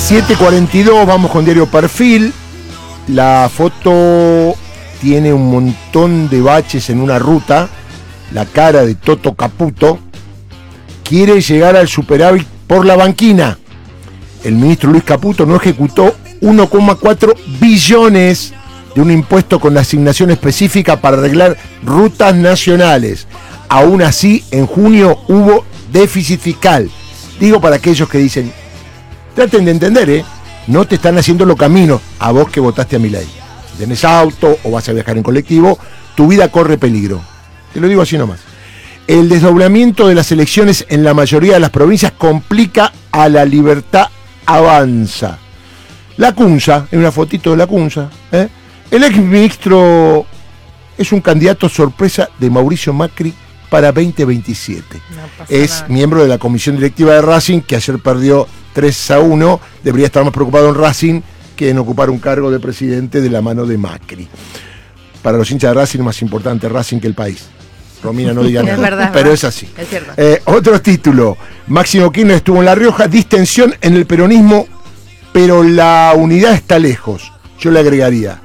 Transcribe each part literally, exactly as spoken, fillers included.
siete cuarenta y dos, vamos con Diario Perfil. La foto tiene un montón de baches en una ruta. La cara de Toto Caputo. Quiere llegar al superávit por la banquina. El ministro Luis Caputo no ejecutó uno coma cuatro billones de un impuesto con asignación específica para arreglar rutas nacionales. Aún así, en junio hubo déficit fiscal. Digo para aquellos que dicen, traten de entender, ¿eh? No te están haciendo los caminos a vos que votaste a Milei. Si tenés auto o vas a viajar en colectivo, tu vida corre peligro. Te lo digo así nomás. El desdoblamiento de las elecciones en la mayoría de las provincias complica a La Libertad Avanza. La Cunza, en una fotito de La Cunza, ¿eh? El exministro es un candidato sorpresa de Mauricio Macri para veinte veintisiete. No es nada. Miembro de la comisión directiva de Racing, que ayer perdió tres a uno. Debería estar más preocupado en Racing que en ocupar un cargo de presidente de la mano de Macri. Para los hinchas de Racing es más importante Racing que el país. Romina, no diga nada, es verdad, pero verdad. es así. Es cierto. Eh, otro título, Máximo Kirchner estuvo en La Rioja, distensión en el peronismo, pero la unidad está lejos. Yo le agregaría,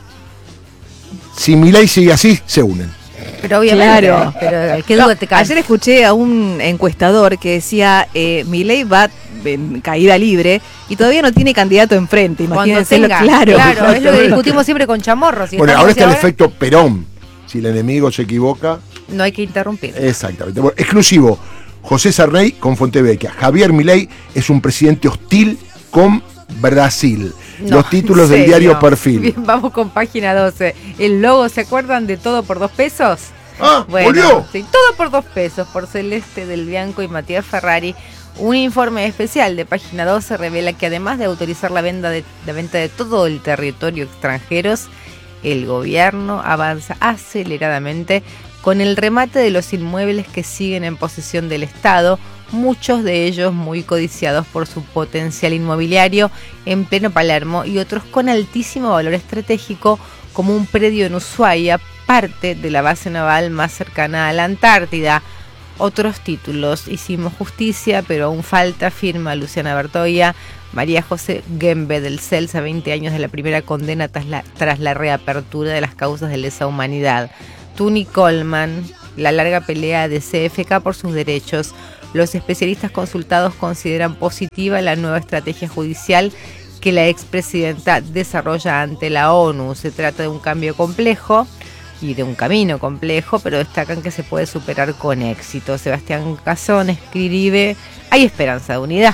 si Milei sigue así, se unen. Pero obviamente, claro. pero ¿qué duda te cae? Ayer escuché a un encuestador que decía, eh, Milei va en caída libre y todavía no tiene candidato enfrente, imagínense. Tenga, claro, claro, es lo que discutimos siempre con Chamorro. Si bueno, ahora está el ahora, efecto Perón. Si el enemigo se equivoca, no hay que interrumpir. Exactamente. Bueno, exclusivo, José Sarney con Fontevecchia. Javier Milei es un presidente hostil con Brasil. No, los títulos del diario Perfil. Bien, vamos con página doce. El logo, ¿se acuerdan de Todo por dos pesos? Ah, bueno, volvió. Sí, Todo por dos pesos, por Celeste del Bianco y Matías Ferrari. Un informe especial de página doce revela que además de autorizar la venta de, la venta de todo el territorio extranjeros, el gobierno avanza aceleradamente con el remate de los inmuebles que siguen en posesión del Estado, muchos de ellos muy codiciados por su potencial inmobiliario en pleno Palermo y otros con altísimo valor estratégico, como un predio en Ushuaia, parte de la base naval más cercana a la Antártida. Otros títulos, hicimos justicia, pero aún falta, firma Luciana Bertoia. María José Gembe del Celsa, veinte años de la primera condena tras la, tras la reapertura de las causas de lesa humanidad. Tuni Coleman, la larga pelea de C F K por sus derechos. Los especialistas consultados consideran positiva la nueva estrategia judicial que la expresidenta desarrolla ante la ONU. Se trata de un cambio complejo y de un camino complejo, pero destacan que se puede superar con éxito. Sebastián Cazón escribe, hay esperanza de unidad.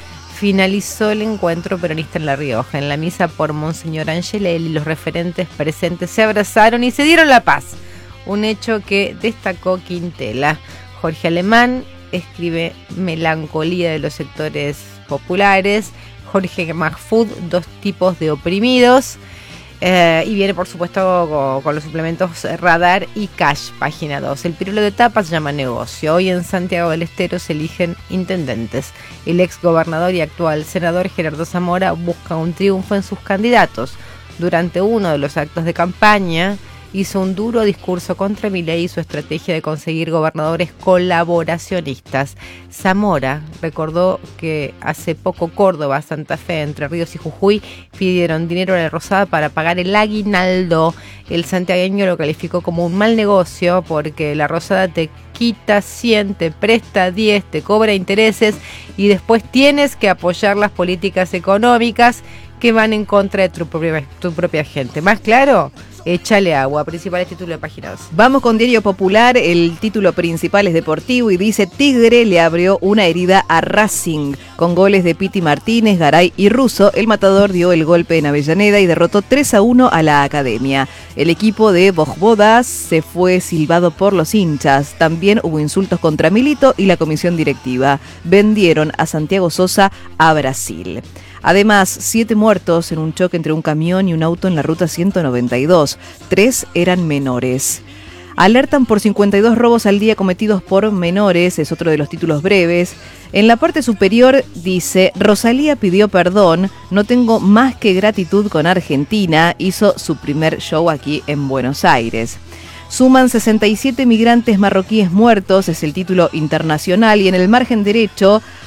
Finalizó el encuentro peronista en La Rioja. En la misa por Monseñor Angelelli, los referentes presentes se abrazaron y se dieron la paz. Un hecho que destacó Quintela. Jorge Alemán escribe melancolía de los sectores populares. Jorge Mahfoud, dos tipos de oprimidos. Eh, y viene por supuesto con, con los suplementos Radar y Cash, página dos. El pirulo de tapa se llama negocio. Hoy en Santiago del Estero se eligen intendentes. El ex gobernador y actual senador Gerardo Zamora busca un triunfo en sus candidatos. Durante uno de los actos de campaña hizo un duro discurso contra Milei y su estrategia de conseguir gobernadores colaboracionistas. Zamora recordó que hace poco Córdoba, Santa Fe, Entre Ríos y Jujuy pidieron dinero a la Rosada para pagar el aguinaldo. El santiagueño lo calificó como un mal negocio porque la Rosada te quita cien, te presta diez, te cobra intereses y después tienes que apoyar las políticas económicas que van en contra de tu propia, tu propia gente. ¿Más claro? Échale agua. Principales títulos de páginas. Vamos con Diario Popular. El título principal es deportivo y dice: Tigre le abrió una herida a Racing. Con goles de Piti Martínez, Garay y Russo, el Matador dio el golpe en Avellaneda y derrotó tres a uno a la Academia. El equipo de Vojvodas se fue silbado por los hinchas. También hubo insultos contra Milito y la comisión directiva. Vendieron a Santiago Sosa a Brasil. Además, siete muertos en un choque entre un camión y un auto en la ruta ciento noventa y dos. Tres eran menores. Alertan por cincuenta y dos robos al día cometidos por menores, es otro de los títulos breves. En la parte superior dice: Rosalía pidió perdón, no tengo más que gratitud con Argentina, hizo su primer show aquí en Buenos Aires. Suman sesenta y siete migrantes marroquíes muertos, es el título internacional, y en el margen derecho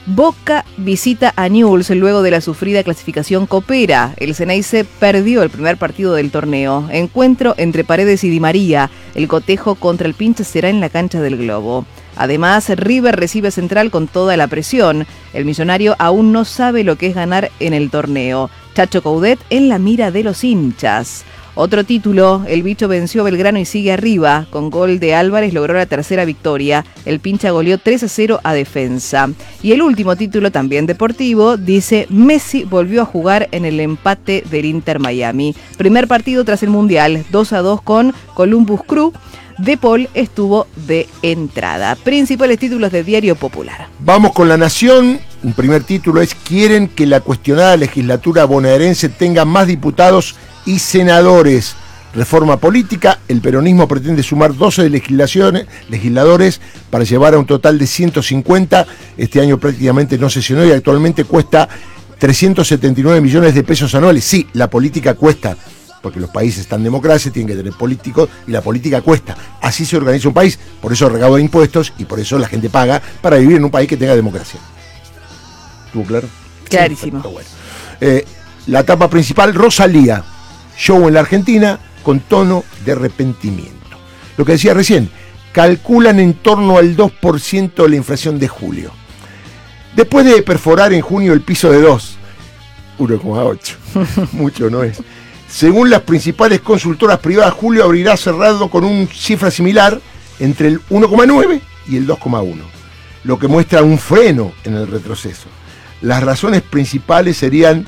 Boca visita a Newell's luego de la sufrida clasificación copera. El Ceneice perdió el primer partido del torneo. Encuentro entre Paredes y Di María. El cotejo contra el Pincha será en la cancha del Globo. Además, River recibe Central con toda la presión. El millonario aún no sabe lo que es ganar en el torneo. Chacho Coudet en la mira de los hinchas. Otro título, el Bicho venció a Belgrano y sigue arriba. Con gol de Álvarez logró la tercera victoria. El Pincha goleó tres a cero a Defensa. Y el último título, también deportivo, dice Messi volvió a jugar en el empate del Inter Miami. Primer partido tras el Mundial, dos a dos con Columbus Crew. De Paul estuvo de entrada. Principales títulos de Diario Popular. Vamos con La Nación. Un primer título es: quieren que la cuestionada legislatura bonaerense tenga más diputados y senadores. Reforma política. El peronismo pretende sumar doce legislaciones, legisladores para llevar a un total de ciento cincuenta. Este año prácticamente no sesionó y actualmente cuesta trescientos setenta y nueve millones de pesos anuales. Sí, la política cuesta, porque los países están en democracia, tienen que tener políticos y la política cuesta. Así se organiza un país, por eso recauda impuestos y por eso la gente paga para vivir en un país que tenga democracia. ¿Estuvo claro? Clarísimo. Sí, bueno. eh, la etapa principal, Rosalía, show en la Argentina con tono de arrepentimiento. Lo que decía recién, calculan en torno al dos por ciento la inflación de julio. Después de perforar en junio el piso de dos, uno coma ocho, mucho no es. Según las principales consultoras privadas, julio abrirá cerrado con una cifra similar entre el uno coma nueve y el dos coma uno, lo que muestra un freno en el retroceso. Las razones principales serían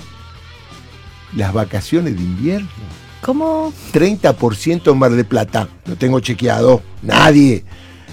las vacaciones de invierno. ¿Cómo? treinta por ciento en Mar del Plata, no tengo chequeado, nadie.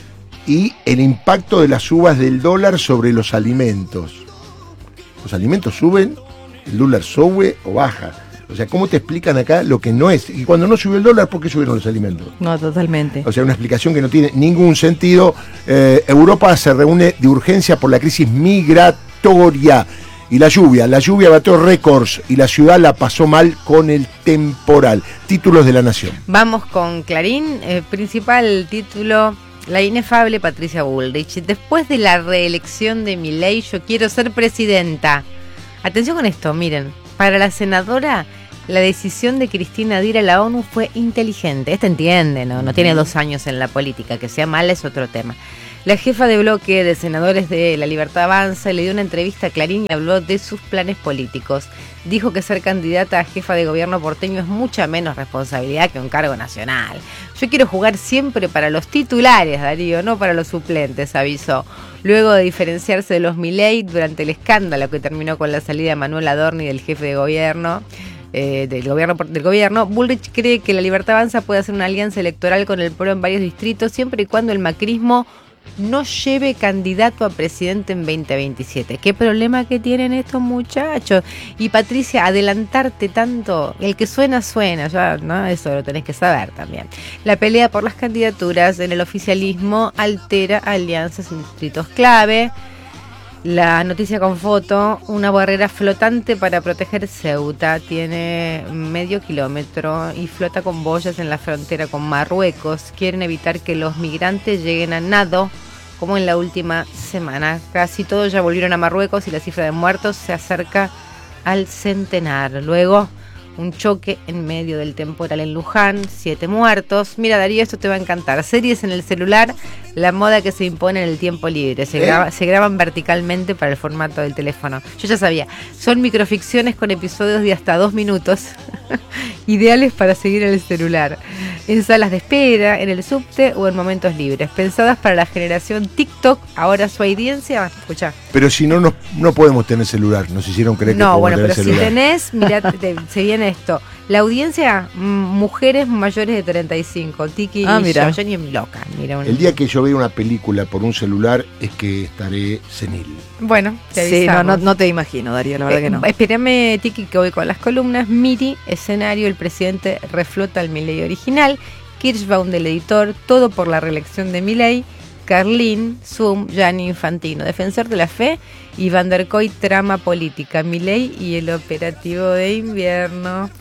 Y el impacto de las subas del dólar sobre los alimentos. Los alimentos suben, el dólar sube o baja. O sea, ¿cómo te explican acá lo que no es? Y cuando no subió el dólar, ¿por qué subieron los alimentos? No, totalmente. O sea, una explicación que no tiene ningún sentido. Eh, Europa se reúne de urgencia por la crisis migratoria. Y la lluvia, la lluvia batió récords y la ciudad la pasó mal con el temporal. Títulos de La Nación. Vamos con Clarín, eh, principal título: la inefable Patricia Bullrich. Después de la reelección de Milei, yo quiero ser presidenta. Atención con esto, miren. Para la senadora, la decisión de Cristina de ir a la ONU fue inteligente. Esta entiende, ¿no? No tiene dos años en la política. Que sea mala es otro tema. La jefa de bloque de senadores de La Libertad Avanza le dio una entrevista a Clarín y habló de sus planes políticos. Dijo que ser candidata a jefa de gobierno porteño es mucha menos responsabilidad que un cargo nacional. Yo quiero jugar siempre para los titulares, Darío, no para los suplentes, avisó. Luego de diferenciarse de los Milei durante el escándalo que terminó con la salida de Manuel Adorni del jefe de gobierno, eh, del gobierno del gobierno, Bullrich cree que La Libertad Avanza puede hacer una alianza electoral con el P R O en varios distritos siempre y cuando el macrismo no lleve candidato a presidente en veinte veintisiete. ¿Qué problema que tienen estos muchachos? Y Patricia, adelantarte tanto, el que suena, suena, ya, ¿no? Eso lo tenés que saber también. La pelea por las candidaturas en el oficialismo altera alianzas en distritos clave. La noticia con foto: una barrera flotante para proteger Ceuta. Tiene medio kilómetro y flota con boyas en la frontera con Marruecos. Quieren evitar que los migrantes lleguen a nado, como en la última semana. Casi todos ya volvieron a Marruecos y la cifra de muertos se acerca al centenar. Luego, un choque en medio del temporal en Luján, siete muertos. Mira, Darío, esto te va a encantar. Series en el celular, la moda que se impone en el tiempo libre. Se, ¿Eh? graba, se graban verticalmente para el formato del teléfono. Yo ya sabía, son microficciones con episodios de hasta dos minutos, ideales para seguir en el celular, en salas de espera, en el subte o en momentos libres. Pensadas para la generación TikTok, ahora su audiencia, escucha. Pero si no, no, no podemos tener celular, nos hicieron creer que no, podemos bueno, tener pero celular. Si tenés, mirá, te, se viene esto. La audiencia, m- mujeres mayores de treinta y cinco. Tiki ah, y mira. yo, yo ni loca. Mira, un... El día que yo vea una película por un celular es que estaré senil. Bueno, te Sí, no, avisamos. no, no te imagino, Darío, la verdad Eh, que no. Espérame, Tiki, que voy con las columnas. Miri, escenario, el presidente reflota el Milei original. Kirschbaum del editor, todo por la reelección de Milei. Carlín, Zoom, Gianni Infantino, defensor de la fe. Y Van der Koy, trama política, Milei y el operativo de invierno.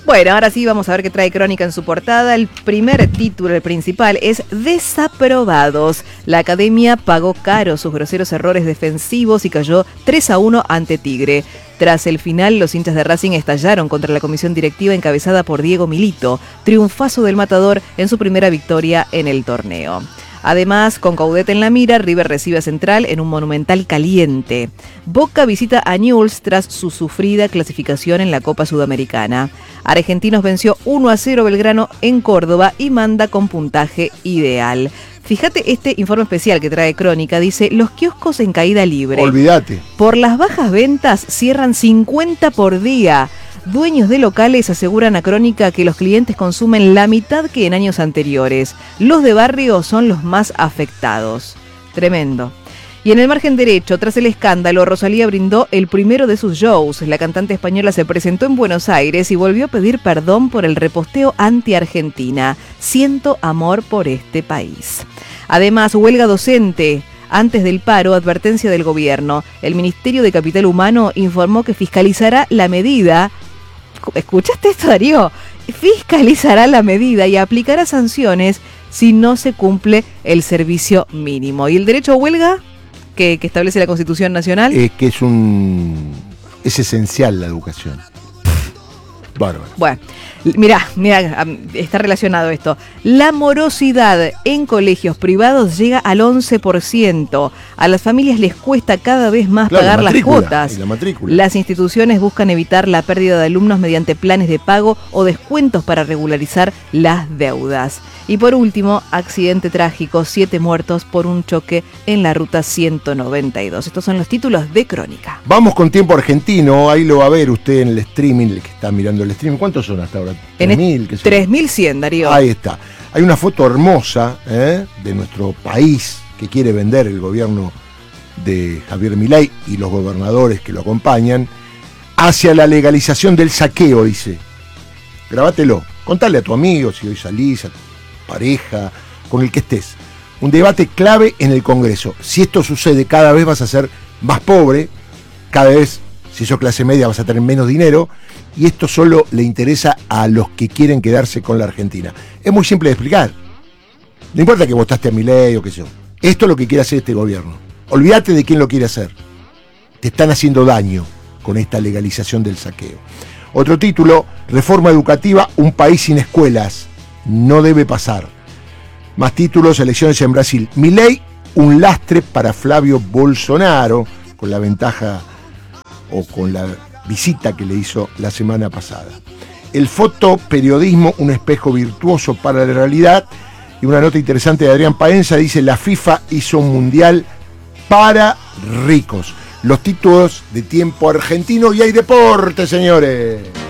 Bueno, ahora sí vamos a ver qué trae Crónica en su portada. El primer título, el principal, es Desaprobados. La academia pagó caro sus groseros errores defensivos y cayó tres a uno ante Tigre. Tras el final, los hinchas de Racing estallaron contra la comisión directiva encabezada por Diego Milito, triunfazo del Matador en su primera victoria en el torneo. Además, con Caudete en la mira, River recibe a Central en un Monumental caliente. Boca visita a Newell's tras su sufrida clasificación en la Copa Sudamericana. Argentinos venció uno a cero Belgrano en Córdoba y manda con puntaje ideal. Fíjate este informe especial que trae Crónica, dice, los kioscos en caída libre. Olvídate. Por las bajas ventas cierran cincuenta por día. Dueños de locales aseguran a Crónica que los clientes consumen la mitad que en años anteriores. Los de barrio son los más afectados. Tremendo. Y en el margen derecho, tras el escándalo, Rosalía brindó el primero de sus shows. La cantante española se presentó en Buenos Aires y volvió a pedir perdón por el reposteo anti-Argentina. Siento amor por este país. Además, huelga docente. Antes del paro, advertencia del gobierno. El Ministerio de Capital Humano informó que fiscalizará la medida. ¿Escuchaste esto, Darío? Fiscalizará la medida y aplicará sanciones si no se cumple el servicio mínimo. ¿Y el derecho a huelga que, que establece la Constitución Nacional? Es que es un es esencial la educación. Bárbaro. Bueno, mirá, mirá, está relacionado esto. La morosidad en colegios privados llega al once por ciento. A las familias les cuesta cada vez más Claro, pagar la las matrícula, cuotas. y la matrícula. Las instituciones buscan evitar la pérdida de alumnos mediante planes de pago o descuentos para regularizar las deudas. Y por último, accidente trágico, siete muertos por un choque en la ruta ciento noventa y dos. Estos son los títulos de Crónica. Vamos con tiempo argentino, ahí lo va a ver usted en el streaming, el que está mirando el streaming. ¿Cuántos son hasta ahora? En tres mil, ¿qué son? tres mil cien, Darío. Ahí está. Hay una foto hermosa ¿eh? de nuestro país que quiere vender el gobierno de Javier Milei y los gobernadores que lo acompañan hacia la legalización del saqueo, dice. Grabátelo, contale a tu amigo si hoy salís, a tu pareja, con el que estés. Un debate clave en el Congreso. Si esto sucede, cada vez vas a ser más pobre, cada vez, si sos clase media, vas a tener menos dinero, y esto solo le interesa a los que quieren quedarse con la Argentina. Es muy simple de explicar. No importa que votaste a Milei o qué sé yo. Esto es lo que quiere hacer este gobierno. Olvídate de quién lo quiere hacer. Te están haciendo daño con esta legalización del saqueo. Otro título, reforma educativa, un país sin escuelas. No debe pasar. Más títulos, elecciones en Brasil. Milei, un lastre para Flavio Bolsonaro, con la ventaja o con la visita que le hizo la semana pasada. El fotoperiodismo, un espejo virtuoso para la realidad. Y una nota interesante de Adrián Paenza dice, la FIFA hizo un mundial para ricos. Los títulos de tiempo argentino y hay deporte, señores.